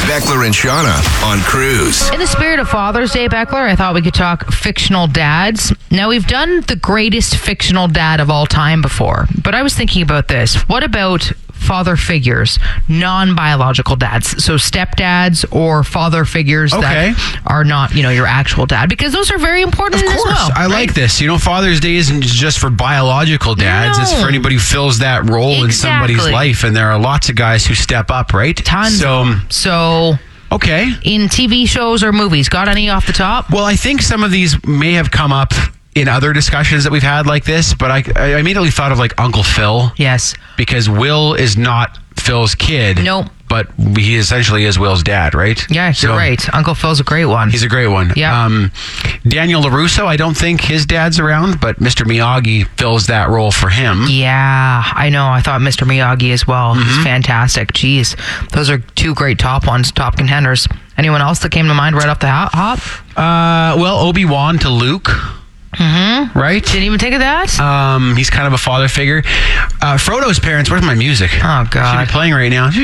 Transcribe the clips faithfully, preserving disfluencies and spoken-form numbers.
Beckler and Shauna on Cruise. In the spirit of Father's Day, Beckler, I thought we could talk fictional dads. Now, we've done the greatest fictional dad of all time before, but I was thinking about this. What about father figures, non-biological dads, so stepdads or father figures Okay. that are not, you know, your actual dad, because those are very important Of as course, well. I right? like this. You know, Father's Day isn't just for biological dads. No. It's for anybody who fills that role in somebody's Exactly. life. And there are lots of guys who step up, right? Tons. So, So, okay. in T V shows or movies, got any off the top? Well, I think some of these may have come up in other discussions that we've had like this, but I, I immediately thought of like Uncle Phil. Yes. Because Will is not Phil's kid. Nope. But he essentially is Will's dad, right? Yeah, you're So, right. Uncle Phil's a great one. He's a great one. Yeah. Um, Daniel LaRusso, I don't think his dad's around, but Mister Miyagi fills that role for him. Yeah, I know. I thought Mister Miyagi as well. Mm-hmm. He's fantastic. Jeez. Those are two great top ones, top contenders. Anyone else that came to mind right off the hop? hop? Uh, well, Obi-Wan to Luke. Mm-hmm. Right? Didn't even think of that? Um, he's kind of a father figure. Uh, Frodo's parents, where's my music? Oh, God. Should be playing right now.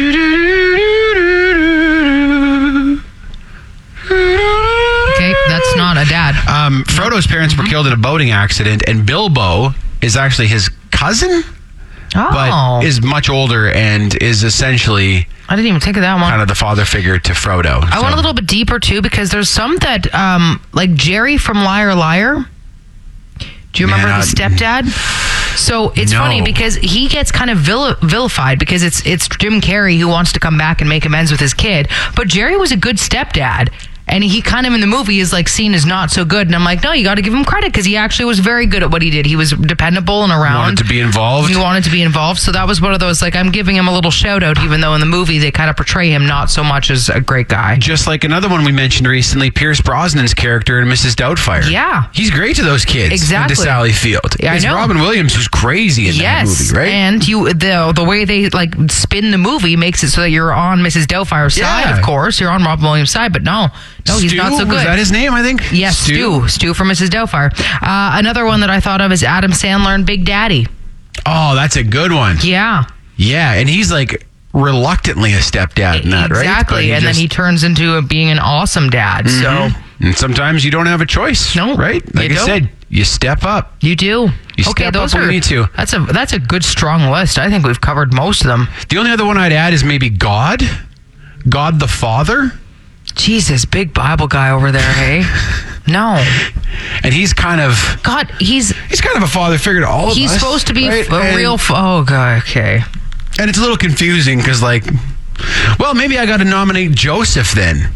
Okay, that's not a dad. Um, Frodo's parents were killed in a boating accident, and Bilbo is actually his cousin, Oh. but is much older and is essentially I didn't even think of that one. kind of the father figure to Frodo. I So- went a little bit deeper, too, because there's some that, um, like Jerry from Liar Liar. Do you remember Man, the I- stepdad? So it's No. funny because he gets kind of vil- vilified because it's it's Jim Carrey who wants to come back and make amends with his kid. But Jerry was a good stepdad. And he kind of in the movie is like seen as not so good. And I'm like, no, you got to give him credit because he actually was very good at what he did. He was dependable and around. wanted to be involved. He wanted to be involved. So that was one of those, like, I'm giving him a little shout out, even though in the movie they kind of portray him not so much as a great guy. Just like another one we mentioned recently, Pierce Brosnan's character in Missus Doubtfire. Yeah. He's great to those kids. Exactly. And to Sally Field. Yeah, I it's know. Robin Williams who's crazy in Yes, that movie, right? and you the the way they like spin the movie makes it so that you're on Missus Doubtfire's side. Yeah. Of course, you're on Robin Williams' side, but no, no, he's Stu, not so good. Was that his name, I think? Yes, Stu. Stu from Missus Doubtfire. Uh, another one that I thought of is Adam Sandler and Big Daddy. Oh, that's a good one. Yeah, Yeah, and he's like reluctantly a stepdad in that, right? exactly. But And then just- he turns into a, being an awesome dad. So And sometimes you don't have a choice. No, right? Like you I don't. said, you step up. you do. You okay, step those up when are you need to. That's a that's a good strong list. I think we've covered most of them. The only other one I'd add is maybe God. God the Father. Jesus, big Bible guy over there, hey? No, And he's kind of God, he's he's kind of a father figure to all of he's us. supposed to be right? a And- real. F- oh God, okay. And it's a little confusing because, like, well, maybe I got to nominate Joseph then.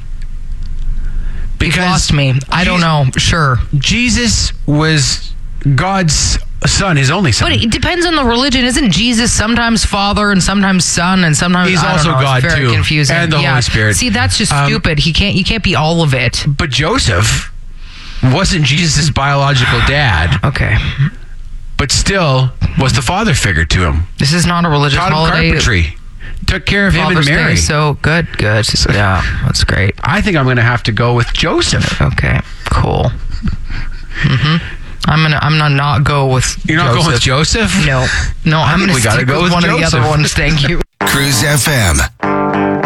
You've lost me. I don't know. Sure. Jesus was God's son, his only son. But it depends on the religion. Isn't Jesus sometimes father and sometimes son and sometimes He's I don't also know, it's God, very too. confusing. And the yeah. Holy Spirit. See, that's just Um, stupid. He can't you can't be all of it. But Joseph wasn't Jesus' biological dad, Okay. but still was the father figure to him. This is not a religious Taught him holiday. carpentry. Took care of him Father's and Mary. Day, so good, good. Yeah, that's great. I think I'm going to have to go with Joseph. Okay, cool. Mm-hmm. I'm gonna I'm gonna not go with You're not Joseph. going with Joseph? No, no. I I'm think gonna we gotta stick go with with one of the Joseph. other ones. Thank you. Cruise F M.